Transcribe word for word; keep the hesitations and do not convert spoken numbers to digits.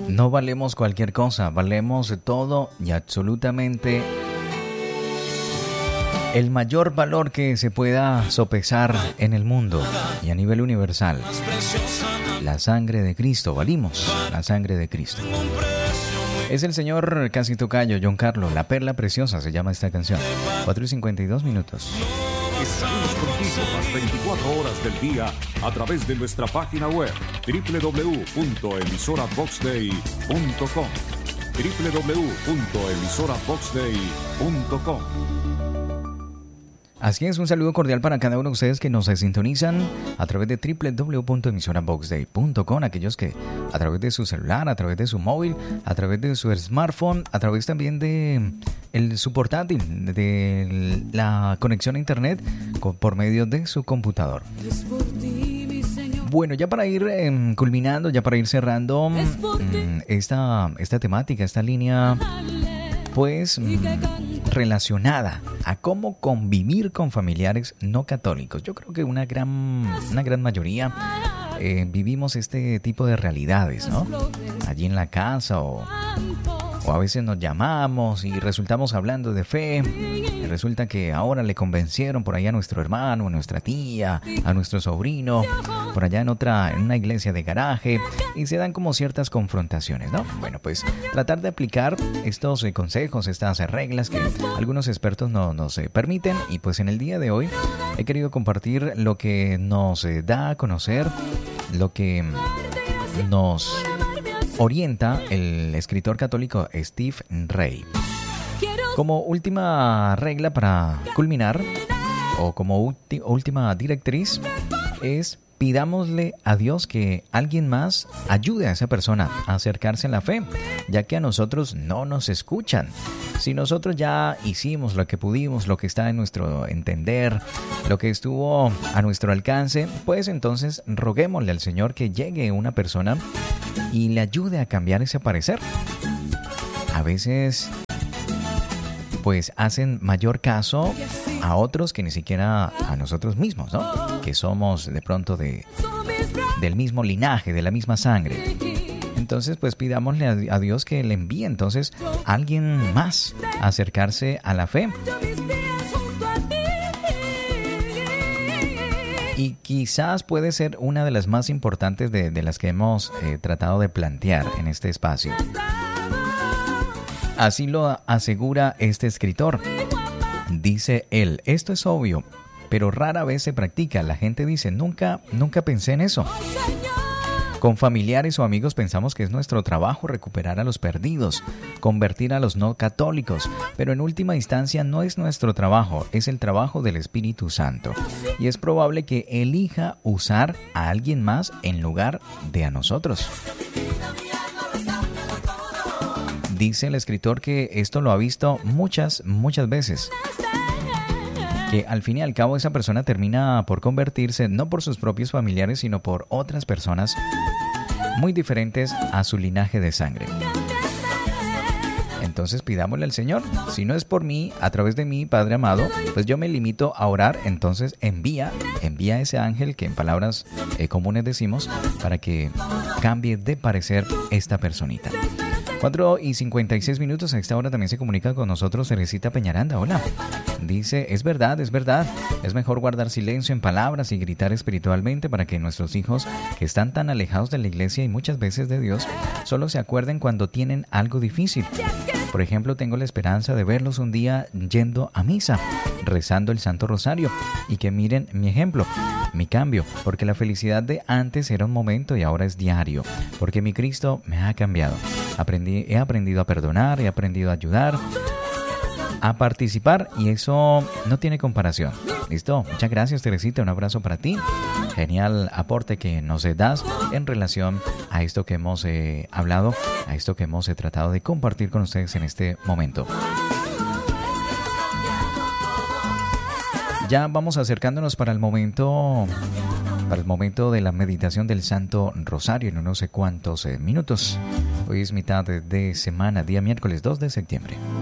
No valemos cualquier cosa, valemos todo y absolutamente el mayor valor que se pueda sopesar en el mundo y a nivel universal. La sangre de Cristo, valimos la sangre de Cristo. Es el señor casi tocayo, John Carlos, La Perla Preciosa se llama esta canción. cuatro y cincuenta y dos minutos. Estaremos contigo las veinticuatro horas del día a través de nuestra página web doble u doble u doble u punto emisora box day punto com doble u doble u doble u punto emisora box day punto com. Así es, un saludo cordial para cada uno de ustedes que nos sintonizan a través de doble u doble u doble u punto emisora box day punto com, aquellos que a través de su celular, a través de su móvil, a través de su smartphone, a través también de el, su portátil, de la conexión a internet por medio de su computador. Bueno, ya para ir eh, culminando, ya para ir cerrando mm, esta, esta temática, esta línea, pues mm, relacionada a cómo convivir con familiares no católicos. Yo creo que una gran, una gran mayoría eh, vivimos este tipo de realidades, ¿no? Allí en la casa o, o a veces nos llamamos y resultamos hablando de fe. Y resulta que ahora le convencieron por allá a nuestro hermano, a nuestra tía, a nuestro sobrino, por allá en otra, en una iglesia de garaje, y se dan como ciertas confrontaciones, ¿no? Bueno, pues tratar de aplicar estos eh, consejos, estas eh, reglas que algunos expertos no, nos eh, permiten, y pues en el día de hoy he querido compartir lo que nos eh, da a conocer, lo que nos orienta el escritor católico Steve Ray. Como última regla para culminar, o como ulti- última directriz, es pidámosle a Dios que alguien más ayude a esa persona a acercarse a la fe, ya que a nosotros no nos escuchan. Si nosotros ya hicimos lo que pudimos, lo que está en nuestro entender, lo que estuvo a nuestro alcance, pues entonces roguémosle al Señor que llegue una persona y le ayude a cambiar ese parecer. A veces pues hacen mayor caso a otros que ni siquiera a nosotros mismos, ¿no? Que somos de pronto de, del mismo linaje, de la misma sangre. Entonces, pues pidámosle a, a Dios que le envíe entonces a alguien más a acercarse a la fe. Y quizás puede ser una de las más importantes de, de las que hemos eh, tratado de plantear en este espacio. Así lo asegura este escritor. Dice él, esto es obvio, pero rara vez se practica. La gente dice, nunca, nunca pensé en eso. Con familiares o amigos pensamos que es nuestro trabajo recuperar a los perdidos, convertir a los no católicos, pero en última instancia no es nuestro trabajo, es el trabajo del Espíritu Santo. Y es probable que elija usar a alguien más en lugar de a nosotros. Dice el escritor que esto lo ha visto muchas, muchas veces. Que al fin y al cabo esa persona termina por convertirse no por sus propios familiares, sino por otras personas muy diferentes a su linaje de sangre. Entonces pidámosle al Señor, si no es por mí, a través de mí, Padre amado, pues yo me limito a orar, entonces envía, envía a ese ángel que en palabras eh, comunes decimos, para que cambie de parecer esta personita. cuatro y cincuenta y seis minutos, a esta hora también se comunica con nosotros Teresita Peñaranda. Hola. Dice, es verdad, es verdad. Es mejor guardar silencio en palabras y gritar espiritualmente para que nuestros hijos, que están tan alejados de la iglesia y muchas veces de Dios, solo se acuerden cuando tienen algo difícil. Por ejemplo, tengo la esperanza de verlos un día yendo a misa, rezando el Santo Rosario, y que miren mi ejemplo, mi cambio, porque la felicidad de antes era un momento y ahora es diario, porque mi Cristo me ha cambiado. Aprendí, he aprendido a perdonar, he aprendido a ayudar, a participar, y eso no tiene comparación. ¿Listo? Muchas gracias, Teresita, un abrazo para ti. Genial aporte que nos das en relación a esto que hemos eh, hablado, a esto que hemos eh, tratado de compartir con ustedes en este momento. Ya vamos acercándonos para el momento, para el momento de la meditación del Santo Rosario en unos cuantos eh, minutos. Hoy es mitad de, de semana, día miércoles dos de septiembre.